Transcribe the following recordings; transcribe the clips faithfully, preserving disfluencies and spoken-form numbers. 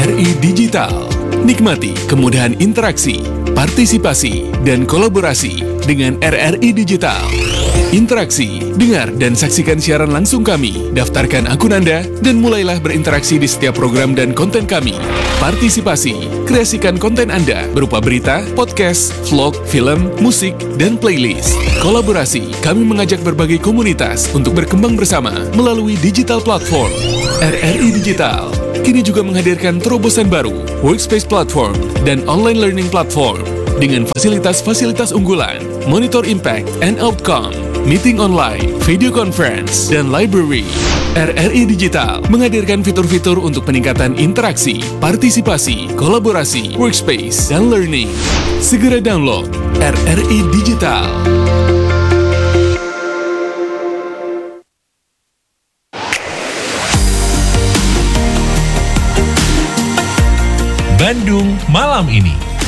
R I Digital. Nikmati kemudahan interaksi, partisipasi, dan kolaborasi dengan R R I Digital. Interaksi, dengar dan saksikan siaran langsung kami, daftarkan akun Anda, dan mulailah berinteraksi di setiap program dan konten kami. Partisipasi, kreasikan konten Anda berupa berita, podcast, vlog, film, musik, dan playlist. Kolaborasi, kami mengajak berbagai komunitas untuk berkembang bersama melalui digital platform. R R I Digital kini juga menghadirkan terobosan baru, workspace platform, dan online learning platform dengan fasilitas-fasilitas unggulan, monitor impact and outcome, meeting online, video conference, dan library. R R I Digital menghadirkan fitur-fitur untuk peningkatan interaksi, partisipasi, kolaborasi, workspace, dan learning. Segera download R R I Digital. Bandung malam ini.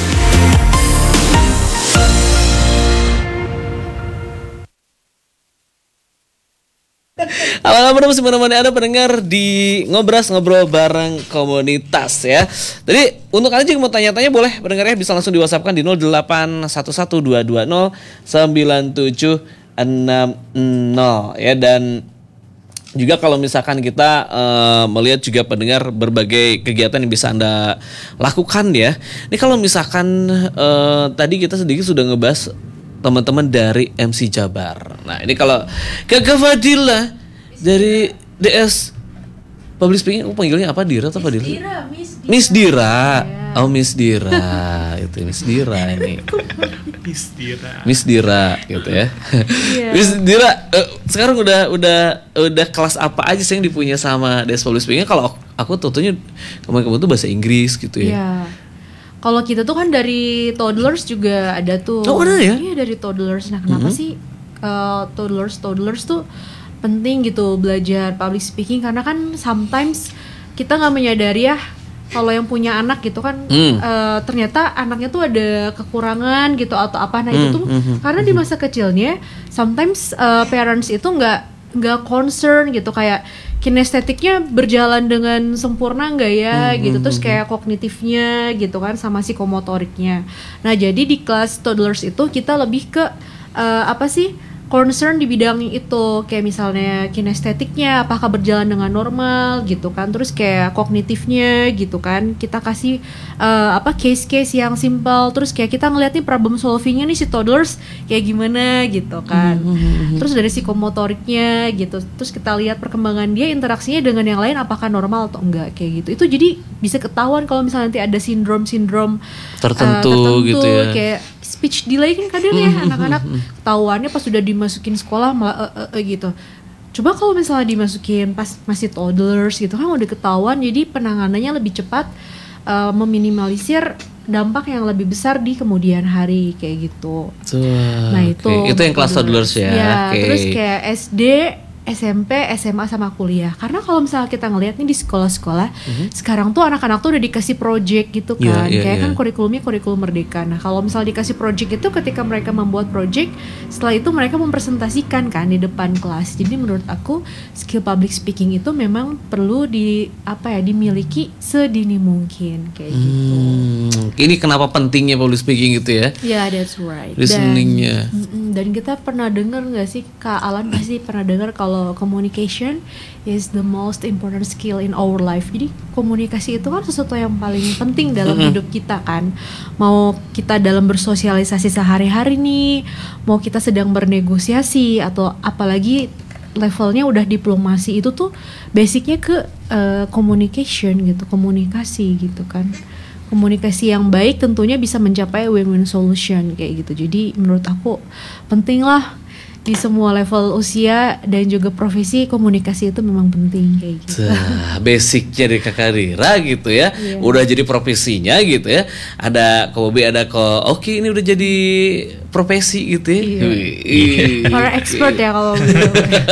Halo kabar masih menemani Anda pendengar di Ngobras Ngobrol Bareng Komunitas ya. Jadi untuk kalian yang mau tanya-tanya boleh pendengarnya bisa langsung di WhatsApp kan di nol delapan satu satu dua dua nol sembilan tujuh enam nol ya. Dan juga kalau misalkan kita uh, melihat juga pendengar berbagai kegiatan yang bisa Anda lakukan ya. Ini kalau misalkan uh, tadi kita sedikit sudah ngebahas teman-teman dari M C Jabar. Nah ini kalau Kakak Fadila dari D S Public Speaking, aku panggilnya apa, Dira atau Fadila? Miss Dira, Miss Dira. Miss Dira. Ya. Oh Miss Dira, itu Miss Dira ini. Miss Dira. Miss Dira gitu ya. Iya. Miss Dira uh, sekarang udah udah udah kelas apa aja sih yang dipunya sama D S Public Speaking? Kalau aku tentunya kemarin-kemarin tuh bahasa Inggris gitu ya. Iya. Kalau kita tuh kan dari toddlers juga ada tuh. Oh, ada ya? Iya, dari toddlers. Nah, kenapa Mm-hmm. sih uh, toddlers toddlers tuh penting gitu belajar public speaking, karena kan sometimes kita nggak menyadari ya kalau yang punya anak gitu kan Mm. uh, ternyata anaknya tuh ada kekurangan gitu atau apa. Nah, Mm, itu tuh mhm, karena di masa kecilnya sometimes uh, parents itu nggak nggak concern gitu, kayak kinestetiknya berjalan dengan sempurna nggak ya Hmm, gitu, hmm, terus hmm. kayak kognitifnya gitu kan sama psikomotoriknya. Nah jadi di kelas toddlers itu kita lebih ke uh, apa sih concern di bidang itu, kayak misalnya kinestetiknya apakah berjalan dengan normal gitu kan, terus kayak kognitifnya gitu kan kita kasih uh, apa case-case yang simple, terus kayak kita ngeliat nih problem solvingnya nih si toddlers kayak gimana gitu kan. Terus dari psikomotoriknya gitu, terus kita lihat perkembangan dia interaksinya dengan yang lain apakah normal atau enggak kayak gitu. Itu jadi bisa ketahuan kalau misalnya nanti ada sindrom-sindrom Tertentu, uh, tertentu gitu ya. kayak speech delay kan kadang ya anak-anak ketahuannya pas sudah dimasukin sekolah malah uh, uh, uh, gitu. Coba kalau misalnya dimasukin pas masih toddlers gitu kan udah ketahuan, jadi penanganannya lebih cepat, uh, meminimalisir dampak yang lebih besar di kemudian hari kayak gitu. Tuh, Nah oke. itu Itu yang kelas toddlers ya. Ya, Oke. terus kayak S D, S M P, S M A sama kuliah. Karena kalau misalnya kita ngelihat nih di sekolah-sekolah, sekarang tuh anak-anak tuh udah dikasih project gitu Iya, kan. iya, Kayak iya. kan kurikulumnya kurikulum merdeka. Nah, kalau misalnya dikasih project itu ketika mereka membuat project, setelah itu mereka mempresentasikan kan di depan kelas. Jadi menurut aku skill public speaking itu memang perlu di apa ya, dimiliki sedini mungkin kayak gitu. Hmm, ini kenapa pentingnya public speaking gitu ya? Ya, yeah, that's right. Listeningnya. Dan, mm-mm, dan kita pernah dengar nggak sih, Kak Alan pasti pernah dengar kalau communication is the most important skill in our life. Jadi komunikasi itu kan sesuatu yang paling penting dalam Mm-mm. hidup kita kan. Mau kita dalam bersosialisasi sehari-hari nih, mau kita sedang bernegosiasi atau apalagi levelnya udah diplomasi, itu tuh basicnya ke uh, communication gitu, komunikasi gitu kan. Komunikasi yang baik tentunya bisa mencapai win-win solution kayak gitu. Jadi menurut aku penting lah di semua level usia dan juga profesi, komunikasi itu memang penting kayak gitu. Nah, basicnya dari Kakak Rira gitu ya. Iya. Udah jadi profesinya gitu ya. Ada Ko Bobi, ada Ko Oki, ini udah jadi profesi gitu ya. Iya. Wih. Para expert ya kalau gitu.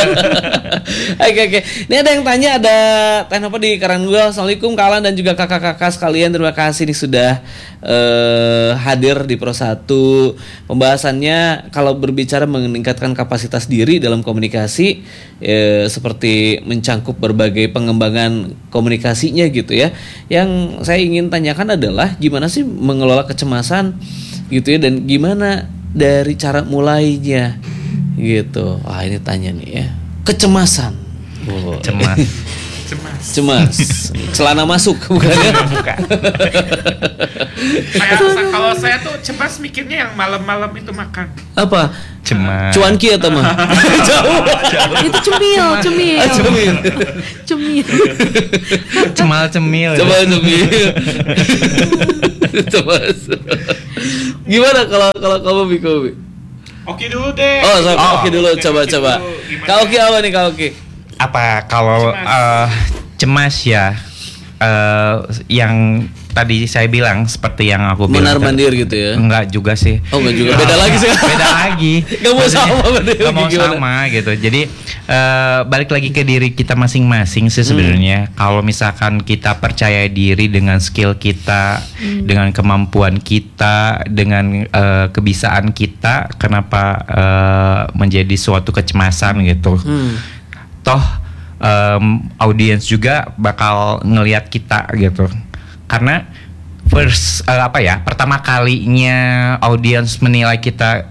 Oke oke. Ini ada yang tanya, ada tanya apa di Karangguel. Assalamualaikum Kak Alan dan juga kakak-kakak sekalian. Terima kasih nih sudah uh, hadir di Pro satu. Pembahasannya kalau berbicara meningkatkan kapasitas diri dalam komunikasi, eh, seperti mencangkup berbagai pengembangan komunikasinya gitu ya. Yang saya ingin tanyakan adalah gimana sih mengelola kecemasan gitu ya, dan gimana dari cara mulainya gitu. Wah, ini tanya nih ya. Kecemasan. Oh. Cemas. Cemas. Cemas. Celana masuk bukan ya? Bukan. Saya, kalau saya tuh cemas mikirnya yang malam-malam itu makan. Apa? Cemas. Cuanki atau mah? Jauh. Itu cemil, cemil. Ah, cemil. Cemil. Cemal cemil. Coba cemil. Cemas. Gimana kalau kalau kamu Biko? Oke dulu deh. Oh, so, Oh, oke dulu, oke, coba oke coba. dulu. Gimana? Kak Oki apa nih Kak Oki? Apa kalau Cemas. eh, cemas ya, eh, yang tadi saya bilang seperti yang aku bilang. Mondar mandir gitu ya? Enggak juga sih. Oh, enggak juga. Beda lagi sih. Beda lagi. Nggak mau sama berarti. Gak mau Gimana? sama gitu. Jadi eh, balik lagi ke diri kita masing-masing sih sebenarnya. Kalau misalkan kita percaya diri dengan skill kita, dengan kemampuan kita, dengan eh, kebisaan kita, kenapa eh, menjadi suatu kecemasan gitu? Hmm. Toh em, audiens juga bakal ngelihat kita gitu. Karena first eh, apa ya, pertama kalinya audiens menilai kita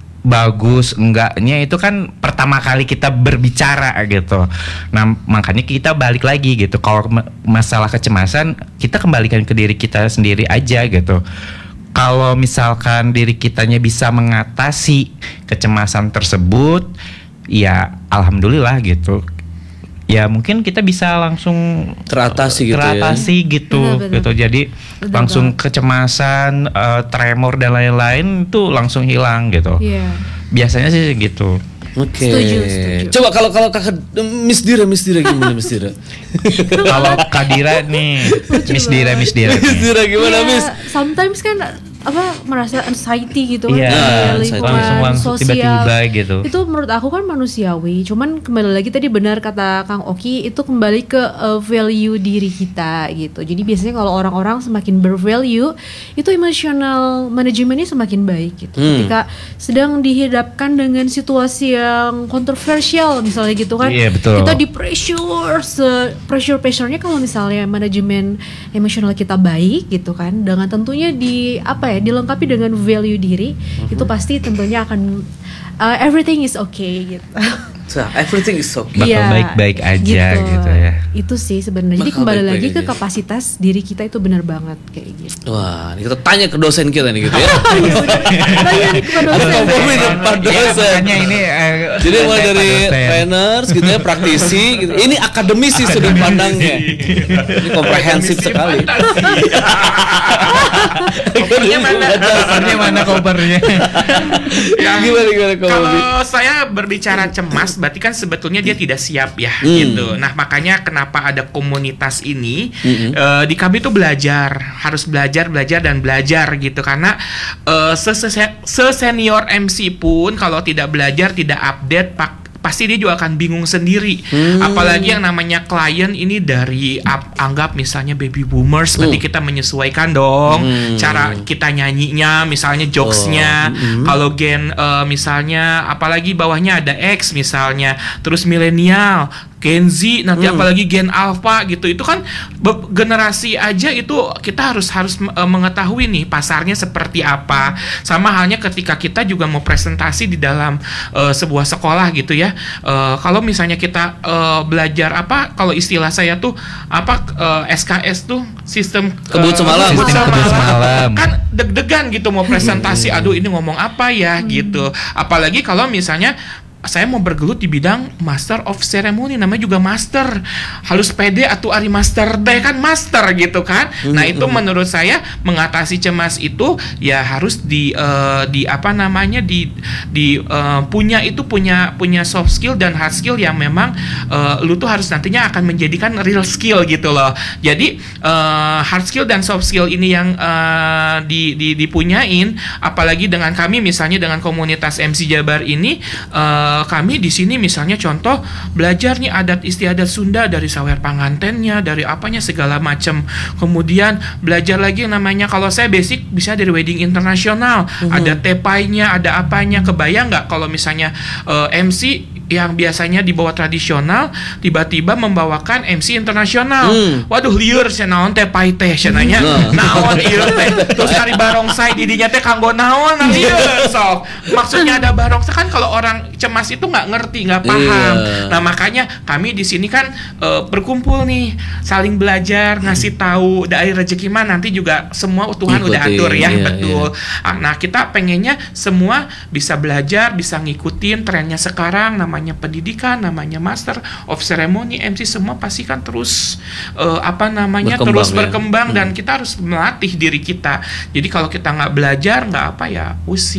bagus enggaknya itu kan pertama kali kita berbicara gitu. Nah, makanya kita balik lagi gitu. Kalau ma- masalah kecemasan, kita kembalikan ke diri kita sendiri aja gitu. Kalau misalkan diri kitanya bisa mengatasi kecemasan tersebut, ya alhamdulillah gitu. Ya mungkin kita bisa langsung Teratasi gitu ya. teratasi gitu Benar-benar. gitu. Jadi Benar langsung banget. kecemasan, eh, tremor dan lain-lain itu langsung hilang gitu. Iya. Biasanya sih gitu. Oke. Setuju, setuju. Coba kalau kalau Kakak Miss Dira, Miss Dira gimana Miss Dira? Kalau Kadira nih, Miss Dira, Miss Dira. Miss nih. Dira gimana Iya, Miss? Sometimes kan apa merasa anxiety gitu kan, Iya, di anxiety. lingkungan langsung langsung sosial. tiba-tiba gitu. Itu menurut aku kan manusiawi. Cuman kembali lagi tadi benar kata Kang Oki, itu kembali ke uh, value diri kita gitu. Jadi biasanya kalau orang-orang semakin bervalue, itu emotional manajemennya semakin baik gitu. Hmm. Ketika sedang dihadapkan dengan situasi yang kontroversial misalnya gitu kan, Iya, betul. kita di pressure, se pressure pressure-nya kalau misalnya manajemen emosional kita baik gitu kan, dengan tentunya di apa ya, dilengkapi dengan value diri, itu pasti tentunya akan uh, everything is okay gitu. So, everything is okay. Bakal Iya, baik-baik aja gitu ya. Itu sih sebenarnya. Jadi Bakal kembali baik-baik lagi ke aja. kapasitas diri kita itu benar banget kayak gitu. Wah, ini kita tanya ke dosen kita nih gitu ya. Tanya nih kepada Atau dosen. ngomongin depan Iya, dosen. makanya ini eh, Jadi mulai saya dari Pak dosen. trainers gitu ya, praktisi gitu. Ini akademis sih sudut pandangnya. Ini komprehensif sekali. Kopernya mana? Kopernya mana kopernya? Ya, Gimana gimana kalau Bi? Kalau saya berbicara cemas, berarti kan sebetulnya dia tidak siap ya, Hmm. gitu. Nah, makanya kenapa ada komunitas ini, Hmm. eh, di kami tuh belajar, harus belajar, belajar dan belajar gitu. Karena eh, sese- sesenior M C pun kalau tidak belajar, tidak update, pak pasti dia juga akan bingung sendiri. Hmm. Apalagi yang namanya klien ini dari ap- anggap misalnya baby boomers, berarti Hmm. kita menyesuaikan dong Hmm. cara kita nyanyinya, misalnya jokesnya. Oh, mm. Kalau gen eh, misalnya, apalagi bawahnya ada X misalnya, terus milenial, Gen Z, nanti Hmm. apalagi Gen Alpha gitu. Itu kan be- generasi aja itu kita harus harus eh, mengetahui nih pasarnya seperti apa. Sama halnya ketika kita juga mau presentasi di dalam eh, sebuah sekolah gitu ya. Eh, kalau misalnya kita eh, belajar apa, kalau istilah saya tuh apa, eh, S K S tuh sistem Kebut eh, semalam. kebut Sistem kebut semalam. Kan deg-degan gitu mau presentasi, aduh ini ngomong apa ya gitu. Apalagi kalau misalnya saya mau bergelut di bidang Master of Ceremony, namanya juga master, halus pede atau ari master deh kan master gitu kan. Nah itu menurut saya mengatasi cemas itu ya harus di eh, di apa namanya di di eh, punya itu punya punya soft skill dan hard skill yang memang eh, lu tuh harus nantinya akan menjadikan real skill gitu loh. Jadi eh, hard skill dan soft skill ini yang eh, di, di dipunyain, apalagi dengan kami misalnya dengan komunitas M C Jabar ini, eh, eh, kami di sini misalnya contoh belajar nih adat istiadat Sunda dari sawer pangantennya, dari apanya segala macam. Kemudian belajar lagi yang namanya kalau saya basic bisa dari wedding internasional, Mhm. ada tepainya, ada apanya. Kebayang nggak kalau misalnya eh, M C yang biasanya dibawa tradisional tiba-tiba membawakan M C internasional. Hmm. Waduh lieur sia naon teh pai teh sia nanya. Nah. Naon ieu teh? Terus hari barongsai didinya teh kanggo naon nah ieu sok. Maksudnya ada barongsai kan kalau orang cemas itu nggak ngerti, nggak paham. Iya. Nah, makanya kami di sini kan eh, berkumpul nih, saling belajar, ngasih tahu dari rezeki mah nanti juga semua Tuhan udah Ngikutin, atur ya, iya, betul. Ah, Nah, kita pengennya semua bisa belajar, bisa ngikutin trennya sekarang, namanya pendidikan, namanya Master of Ceremony, M C semua pasti kan terus eh, apa namanya Berkembang, terus ya. berkembang dan Hmm. kita harus melatih diri kita. Jadi kalau kita nggak belajar, nggak apa ya, usia